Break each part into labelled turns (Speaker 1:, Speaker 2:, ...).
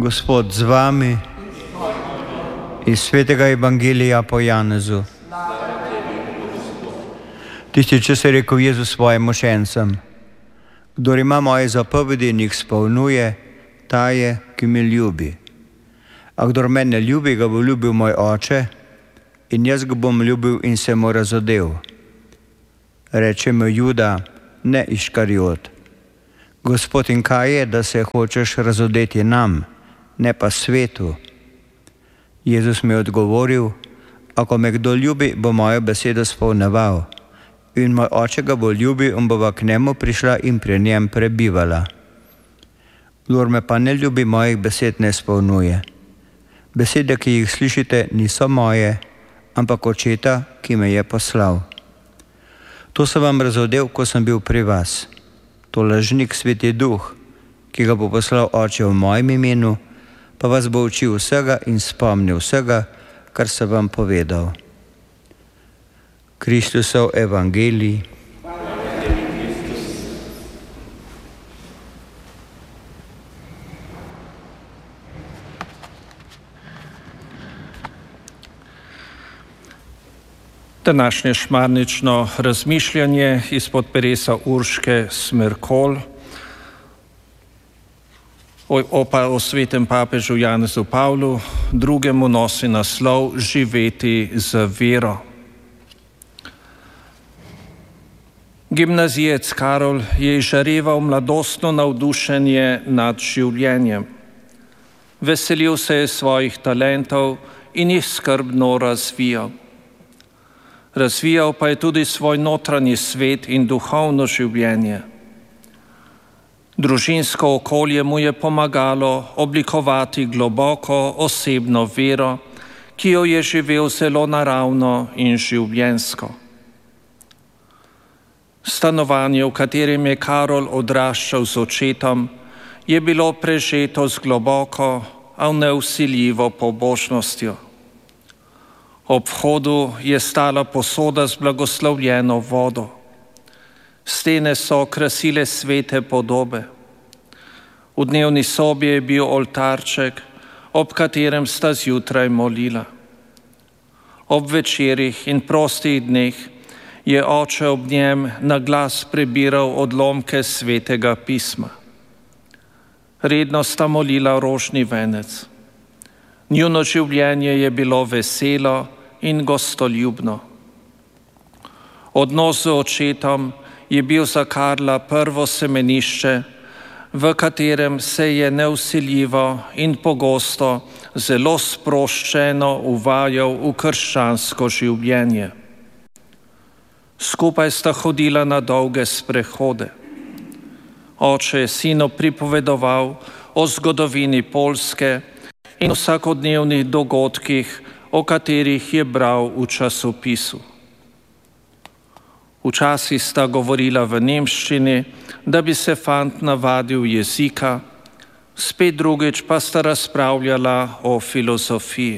Speaker 1: Gospod z vami. Iz svetega evangelija po Janezu. Tisti čas je rekel Jezus svojim učencem: kdor ima moje zapovedi in jih izpolnjuje, ta je, ki me ljubi. A kdor mene ljubi, ga bo ljubil moj oče, in jaz ga bom ljubil in se mu razodel. Reče mu Juda, ne Iškariot: Gospod, in kaj je, da se hočeš razodeti nam, ne pa svetu? Jezus mi je odgovoril: ako me kdo ljubi, bo mojo besedo izpolnjeval, in moj oče ga bo ljubil in bova k njemu prišla in pri njem prebivala. Kdor me pa ne ljubi, mojih besed ne izpolnjuje. Besede, ki jih slišite, niso moje, ampak Očeta, ki me je poslal. To sem vam razodel, ko sem bil pri vas. To lažnik, Sveti Duh, ki ga bo poslal Oče v mojem imenu, pa vas bo učil vsega in spomnil vsega, kar sem vam povedal. Kristusov evangelij.
Speaker 2: Današnje šmarnično razmišljanje izpod peresa Urške Smerkolj o svetem papežu Janezu Pavlu II. Nosi naslov Živeti z vero. Gimnazijec Karol je izžareval mladostno navdušenje nad življenjem. Veselil se je svojih talentov in jih skrbno razvijal. Razvijal pa je tudi svoj notranji svet in duhovno življenje. Družinsko okolje mu je pomagalo oblikovati globoko osebno vero, ki jo je živel zelo naravno in življenjsko. Stanovanje, v katerem je Karol odraščal z očetom, je bilo prežeto z globoko, a nevsiljivo pobožnostjo. Ob vhodu je stala posoda z blagoslovljeno vodo. Stene so krasile svete podobe. V dnevni sobi je bil oltarček, ob katerem sta zjutraj molila. Ob večerih in prostih dneh je oče ob njem na glas prebiral odlomke svetega pisma. Redno sta molila rožni venec. Njuno življenje je bilo veselo in gostoljubno. Odnos z očetom je bil za Karla prvo semenišče, v katerem se je nevsiljivo in pogosto zelo sproščeno uvajal v krščansko življenje. Skupaj sta hodila na dolge sprehode. Oče je sinu pripovedoval o zgodovini Poljske in vsakodnevnih dogodkih, o katerih je bral v časopisu. Včasih sta govorila v nemščini, da bi se fant navadil jezika, spet drugič pa sta razpravljala o filozofiji.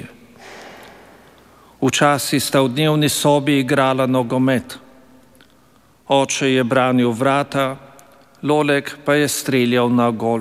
Speaker 2: Včasih sta v dnevni sobi igrala nogomet. Oče je branil vrata, Lolek pa je streljal na gol.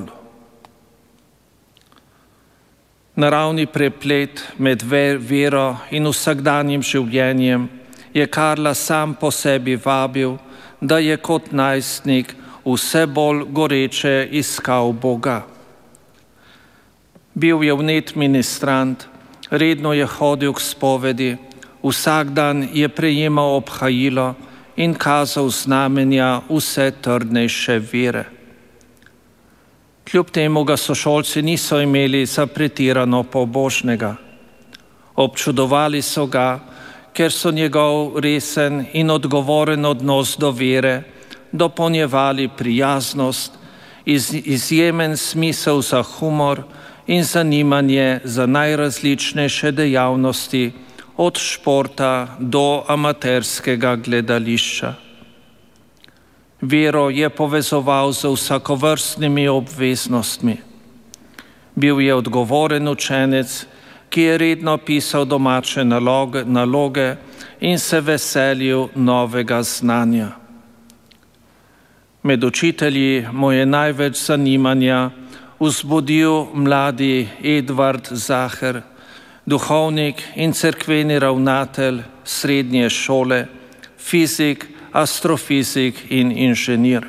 Speaker 2: Naravni preplet med vero in vsakdanjim življenjem je Karla sam po sebi vabil, da je kot najstnik vse bolj goreče iskal Boga. Bil je vnet ministrant, redno je hodil k spovedi, vsak dan je prejemal obhajilo in kazal znamenja vse trdnejše vere. Kljub temu ga sošolci niso imeli za pretirano pobožnega. Občudovali so ga, ker so njegov resen in odgovoren odnos do vere dopolnjevali prijaznost, izjemen smisel za humor in zanimanje za najrazličnejše dejavnosti, od športa do amaterskega gledališča. Vero je povezoval z vsakovrstnimi obveznostmi. Bil je odgovoren učenec, ki je redno pisal domače naloge in se veselil novega znanja. Med učitelji mu je največ zanimanja vzbudil mladi Edvard Zaher, duhovnik in cerkveni ravnatelj srednje šole, fizik, astrofizik in inženir.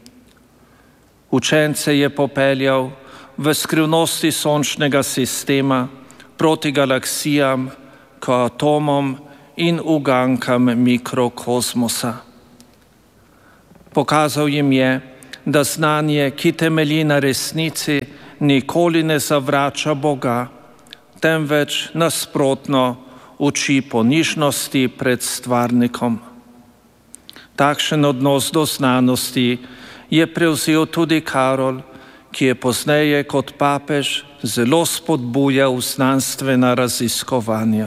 Speaker 2: Učence je popeljal v skrivnosti sončnega sistema proti galaksijam, k atomom in ugankam mikrokozmosa. Pokazal jim je, da znanje, ki temelji na resnici, nikoli ne zavrača Boga, temveč nasprotno uči ponižnosti pred stvarnikom. Takšen odnos do znanosti je prevzel tudi Karol, ki je pozneje kot papež zelo spodbujal znanstvena raziskovanja.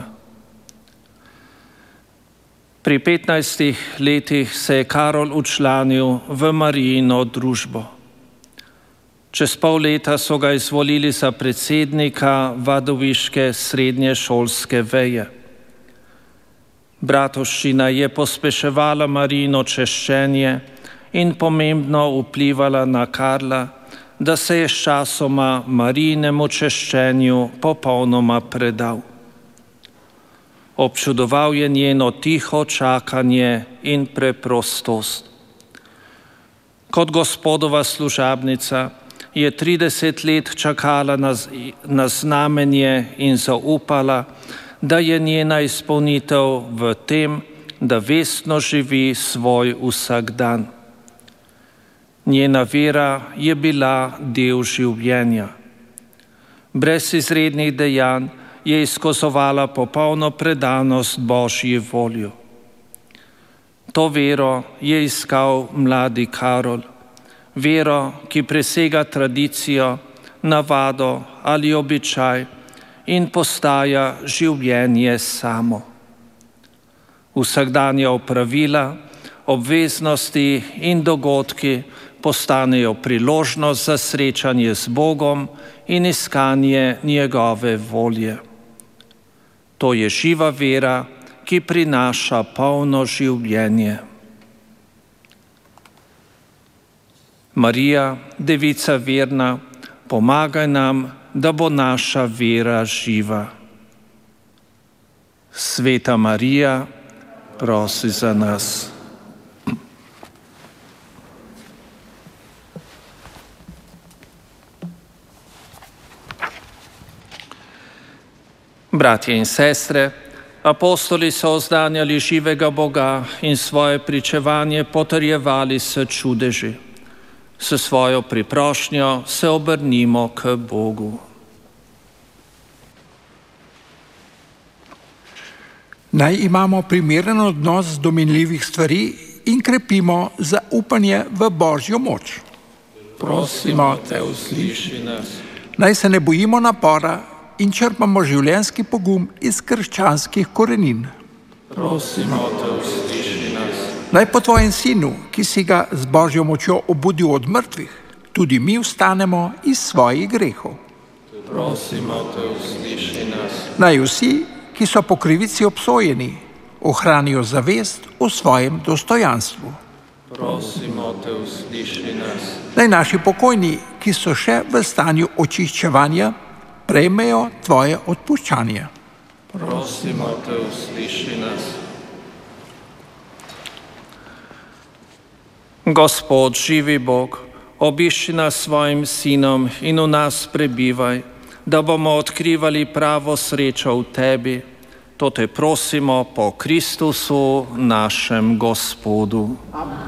Speaker 2: Pri 15 letih se je Karol včlanil v Marijino družbo. Čez pol leta so ga izvolili za predsednika vadoviške srednješolske veje. Bratovščina je pospeševala Marijino češčenje in pomembno vplivala na Karla, da se je sčasoma Marijinemu češčenju popolnoma predal. Občudoval je njeno tiho čakanje in preprostost. Kot Gospodova služabnica je 30 let čakala na znamenje in zaupala, da je njena izpolnitev v tem, da vestno živi svoj vsakdan. Njena vera je bila del življenja. Brez izrednih dejanj je izkazovala popolno predanost Božji volji. To vero je iskal mladi Karol, vero, ki presega tradicijo, navado ali običaj in postaja življenje samo. Vsakdanja opravila, obveznosti in dogodki postanejo priložnost za srečanje z Bogom in iskanje njegove volje. To je živa vera, ki prinaša polno življenje. Marija, devica verna, pomagaj nam, da bo naša vera živa. Sveta Marija, prosi za nas. Bratje in sestre, apostoli so oznanjali živega Boga in svoje pričevanje potrjevali s čudeži. S svojo priprošnjo se obrnimo k Bogu.
Speaker 3: Naj imamo primeren odnos do minljivih stvari in krepimo zaupanje v Božjo moč.
Speaker 2: Prosimo te, usliši nas.
Speaker 3: Naj se ne bojimo napora in črpamo življenjski pogum iz krščanskih korenin.
Speaker 2: Prosimo te, usliši nas.
Speaker 3: Naj po tvojem sinu, ki si ga z Božjo močjo obudil od mrtvih, tudi mi vstanemo iz svojih grehov.
Speaker 2: Prosimo te, usliši nas.
Speaker 3: Naj vsi, ki so po krivici obsojeni, ohranijo zavest o svojem dostojanstvu.
Speaker 2: Prosimo te, usliši nas.
Speaker 3: Naj naši pokojni, ki so še v stanju očiščevanja, prejmejo tvoje odpuščanje.
Speaker 2: Prosimo te, usliši nas. Gospod, živi Bog, obišči nas svojim sinom in v nas prebivaj, da bomo odkrivali pravo srečo v tebi. To te prosimo po Kristusu, našem Gospodu. Amen.